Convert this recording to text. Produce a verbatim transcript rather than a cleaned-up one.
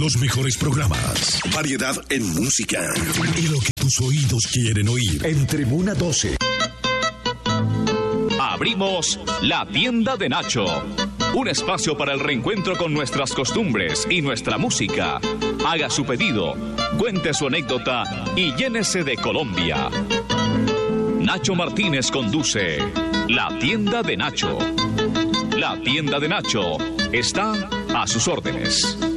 Los mejores programas. Variedad en música. Y lo que tus oídos quieren oír. En Tribuna doce. Abrimos La Tienda de Nacho. Un espacio para el reencuentro con nuestras costumbres y nuestra música. Haga su pedido, cuente su anécdota y llénese de Colombia. Nacho Martínez conduce La Tienda de Nacho. La Tienda de Nacho está a sus órdenes.